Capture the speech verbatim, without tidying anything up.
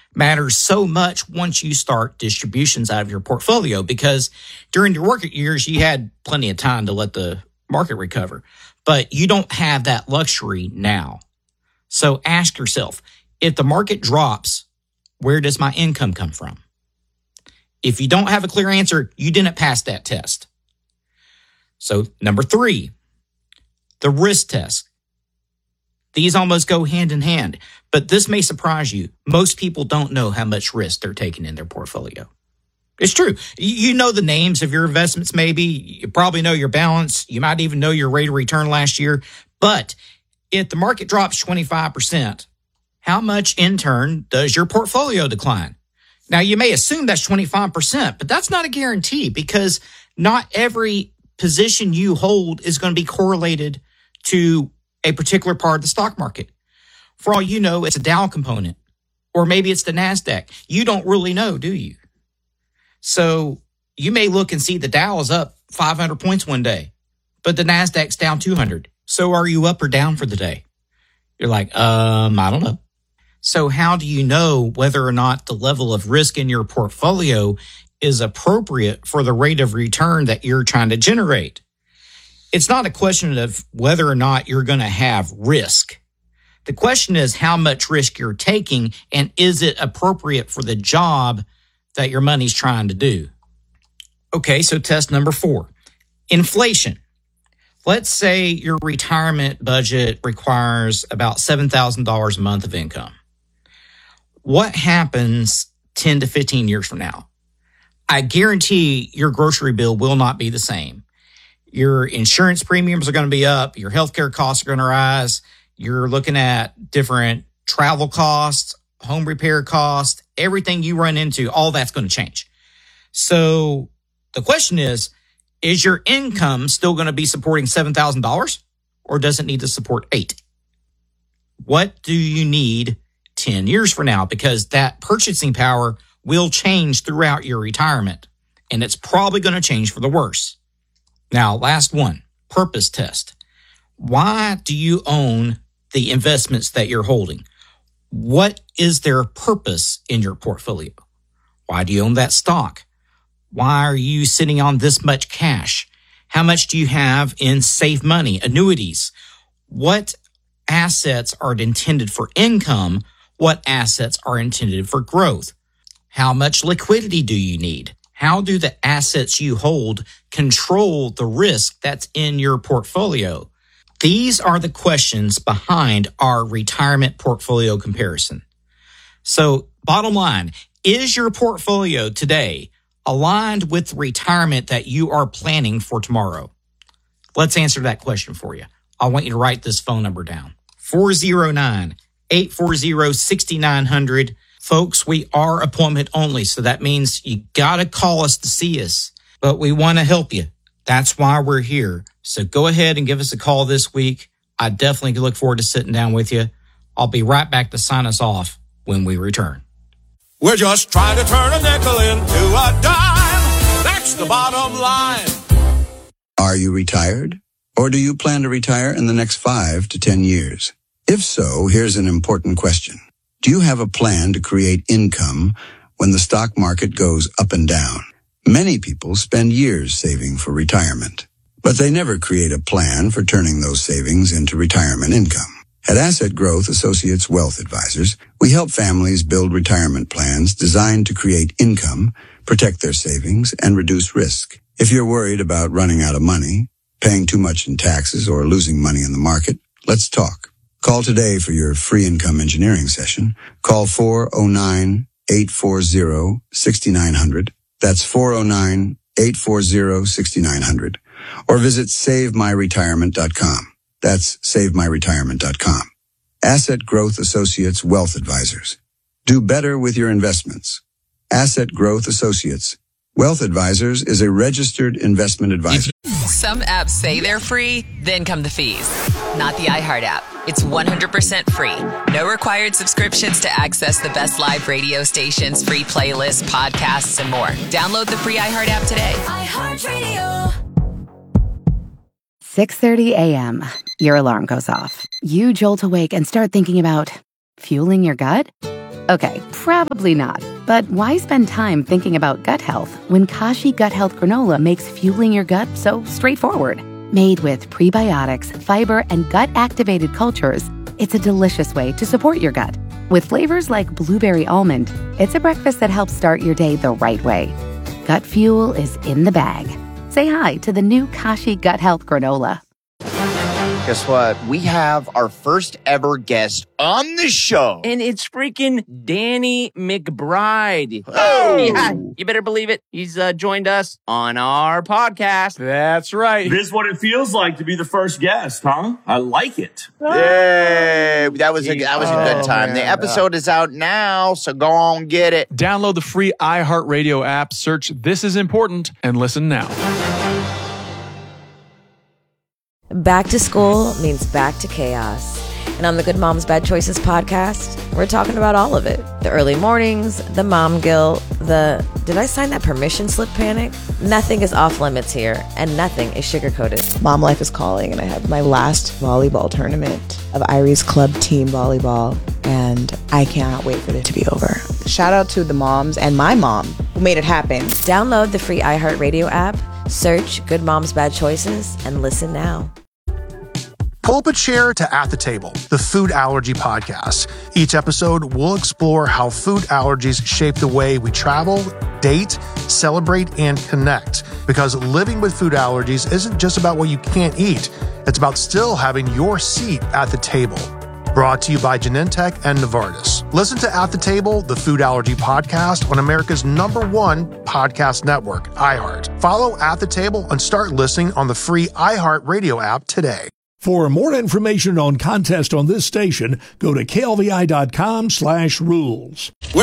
matters so much once you start distributions out of your portfolio, because during your working years, you had plenty of time to let the market recover, but you don't have that luxury now. So ask yourself, if the market drops, where does my income come from? If you don't have a clear answer, you didn't pass that test. So number three, the risk test. These almost go hand in hand, but this may surprise you. Most people don't know how much risk they're taking in their portfolio. It's true. You know the names of your investments, maybe. You probably know your balance. You might even know your rate of return last year. But if the market drops twenty-five percent, how much in turn does your portfolio decline? Now, you may assume that's twenty-five percent, but that's not a guarantee, because not every position you hold is going to be correlated to a particular part of the stock market. For all you know, it's a Dow component, or maybe it's the NASDAQ. You don't really know, do you? So you may look and see the Dow is up five hundred points one day, but the NASDAQ's down two hundred. So are you up or down for the day? You're like, um, I don't know. So how do you know whether or not the level of risk in your portfolio is appropriate for the rate of return that you're trying to generate? It's not a question of whether or not you're going to have risk. The question is how much risk you're taking, and is it appropriate for the job that your money's trying to do? Okay, so test number four, inflation. Let's say your retirement budget requires about seven thousand dollars a month of income. What happens ten to fifteen years from now? I guarantee your grocery bill will not be the same. Your insurance premiums are going to be up. Your healthcare costs are going to rise. You're looking at different travel costs, home repair costs, everything you run into, all that's going to change. So the question is, is your income still going to be supporting seven thousand dollars, or does it need to support eight? What do you need ten years from now? Because that purchasing power will change throughout your retirement, and it's probably going to change for the worse. Now, last one, purpose test. Why do you own the investments that you're holding? What is their purpose in your portfolio? Why do you own that stock? Why are you sitting on this much cash? How much do you have in safe money, annuities? What assets are intended for income? What assets are intended for growth? How much liquidity do you need? How do the assets you hold control the risk that's in your portfolio? These are the questions behind our retirement portfolio comparison. So, bottom line, is your portfolio today aligned with the retirement that you are planning for tomorrow? Let's answer that question for you. I want you to write this phone number down. four oh nine, eight four zero, six nine zero zero. Folks, we are appointment only, so that means you got to call us to see us, but we want to help you. That's why we're here. So go ahead and give us a call this week. I definitely look forward to sitting down with you. I'll be right back to sign us off when we return. We're just trying to turn a nickel into a dime. That's the bottom line. Are you retired? Or do you plan to retire in the next five to ten years? If so, here's an important question. Do you have a plan to create income when the stock market goes up and down? Many people spend years saving for retirement, but they never create a plan for turning those savings into retirement income. At Asset Growth Associates Wealth Advisors, we help families build retirement plans designed to create income, protect their savings, and reduce risk. If you're worried about running out of money, paying too much in taxes, or losing money in the market, let's talk. Call today for your free income engineering session. Call four oh nine, eight four zero, six nine zero zero. That's four oh nine, eight four zero, six nine zero zero. Or visit save my retirement dot com. That's save my retirement dot com. Asset Growth Associates Wealth Advisors. Do better with your investments. Asset Growth Associates Wealth Advisors is a registered investment advisor. Some apps say they're free, then come the fees. Not the iHeart app. It's one hundred percent free. No required subscriptions to access the best live radio stations, free playlists, podcasts, and more. Download the free iHeart app today. iHeartRadio. six thirty a.m. Your alarm goes off. You jolt awake and start thinking about fueling your gut? Okay, probably not. But why spend time thinking about gut health when Kashi Gut Health Granola makes fueling your gut so straightforward? Made with prebiotics, fiber, and gut-activated cultures, it's a delicious way to support your gut. With flavors like blueberry almond, it's a breakfast that helps start your day the right way. Gut fuel is in the bag. Say hi to the new Kashi Gut Health Granola. Guess what? We have our first ever guest on the show. And it's freaking Danny McBride. Oh! Yeah, you better believe it. He's uh, joined us on our podcast. That's right. This is what it feels like to be the first guest, huh? I like it. Yay! That was a, that was a good Oh, time. man. The episode is out now, so go on get it. Download the free iHeartRadio app, search This Is Important, and listen now. Back to school means back to chaos. And on the Good Moms Bad Choices podcast, we're talking about all of it. The early mornings, the mom guilt, the did I sign that permission slip panic? Nothing is off limits here, and nothing is sugar-coated. Mom life is calling, and I have my last volleyball tournament of Irie's club team volleyball, and I cannot wait for it to be over. Shout out to the moms and my mom who made it happen. Download the free iHeartRadio app, search Good Moms Bad Choices, and listen now. Pull up a chair to At the Table, the food allergy podcast. Each episode, we'll explore how food allergies shape the way we travel, date, celebrate, and connect. Because living with food allergies isn't just about what you can't eat. It's about still having your seat at the table. Brought to you by Genentech and Novartis. Listen to At the Table, the food allergy podcast on America's number one podcast network, iHeart. Follow At the Table and start listening on the free iHeartRadio app today. For more information on contests on this station, go to klvi.com slash rules.